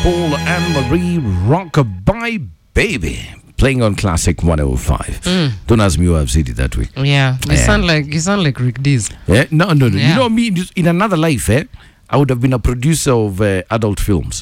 Paul and Marie, Rockabye Baby, playing on Classic 105. Don't ask me who I've said it that way. Yeah, you sound like Rick Dees. No. Yeah. You know me, in another life, I would have been a producer of adult films.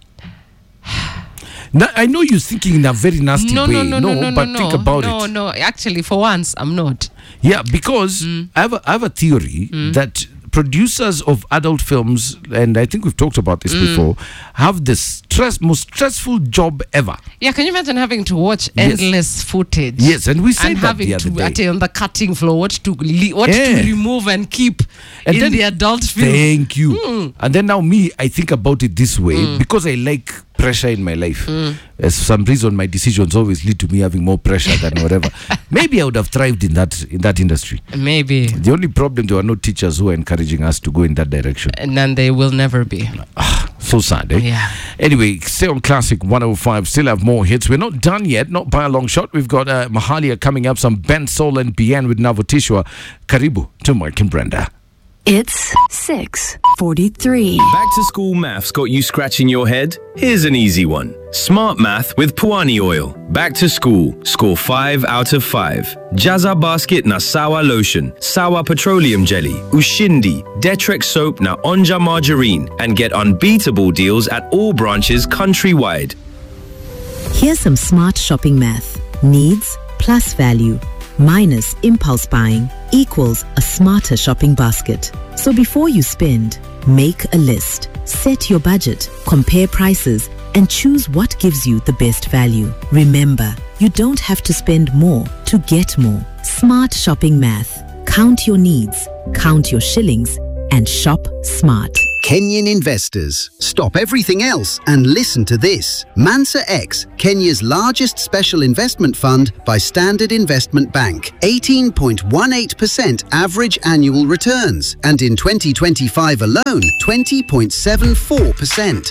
Now, I know you're thinking in a very nasty way. But think about it. No, actually, for once, I'm not. Yeah, because I have a theory that producers of adult films, and I think we've talked about this before, have the most stressful job ever. Yeah, can you imagine having to watch endless footage? Yes, and we said and that having the other day. on the cutting floor, what to remove and keep and in then, the adult film. Thank you. And then now I think about it this way because I like pressure in my life. For some reason, my decisions always lead to me having more pressure than whatever. Maybe I would have thrived in that industry. Maybe. The only problem, there were no teachers who were encouraging us to go in that direction. And then they will never be. So sad, eh? Yeah. Anyway, stay on Classic 105. Still have more hits. We're not done yet, not by a long shot. We've got Mahalia coming up, some Ben Soul and Bien with Navotishwa. Karibu to Mike and Brenda. It's 6:43. Back to school maths got you scratching your head? Here's an easy one. Smart Math with Puani Oil. Back to school. Score 5 out of 5. Jaza Basket na Sawa Lotion, Sawa Petroleum Jelly, Ushindi, Detrex Soap na Onja Margarine, and get unbeatable deals at all branches countrywide. Here's some smart shopping math. Needs plus value minus impulse buying equals a smarter shopping basket. So before you spend, make a list. Set your budget, compare prices, and choose what gives you the best value. Remember, you don't have to spend more to get more. Smart shopping math. Count your needs, count your shillings, and shop smart. Kenyan investors, stop everything else and listen to this. Mansa X, Kenya's largest special investment fund by Standard Investment Bank. 18.18% average annual returns. And in 2025 alone, 20.74%.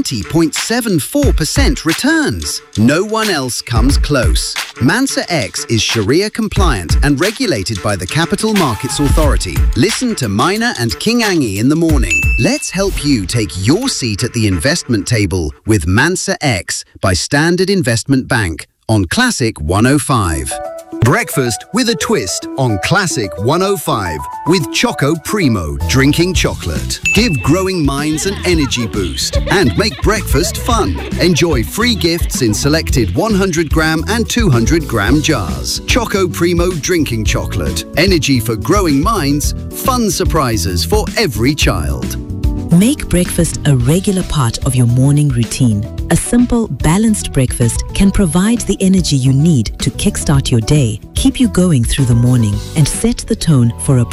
20.74% returns. No one else comes close. Mansa X is Sharia compliant and regulated by the Capital Markets Authority. Listen to Mina and King Angie in the morning. Let's help you take your seat at the investment table with Mansa X by Standard Investment Bank on Classic 105. Breakfast with a twist on Classic 105 with Choco Primo drinking chocolate. Give growing minds an energy boost and make breakfast fun. Enjoy free gifts in selected 100-gram and 200-gram jars. Choco Primo drinking chocolate. Energy for growing minds, fun surprises for every child. Make breakfast a regular part of your morning routine. A simple, balanced breakfast can provide the energy you need to kickstart your day, keep you going through the morning, and set the tone for a